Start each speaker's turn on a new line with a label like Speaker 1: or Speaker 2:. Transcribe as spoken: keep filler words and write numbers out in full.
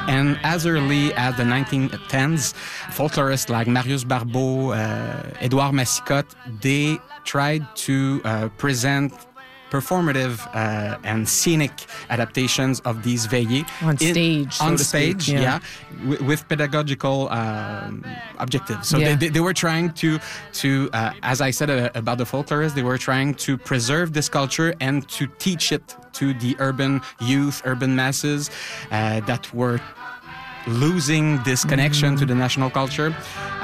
Speaker 1: And as early as the nineteen tens, folklorists like Marius Barbeau, uh, Edouard Massicotte, they tried to uh, present performative uh, and scenic adaptations of these veillées
Speaker 2: on stage,
Speaker 1: in,
Speaker 2: so
Speaker 1: on
Speaker 2: to
Speaker 1: stage,
Speaker 2: speak, yeah,
Speaker 1: yeah w- with pedagogical um, objectives. So
Speaker 2: yeah.
Speaker 1: they, they were trying to, to uh, as I said uh, about the folklorists, they were trying to preserve this culture and to teach it to the urban youth, urban masses uh, that were losing this connection mm-hmm. to the national culture.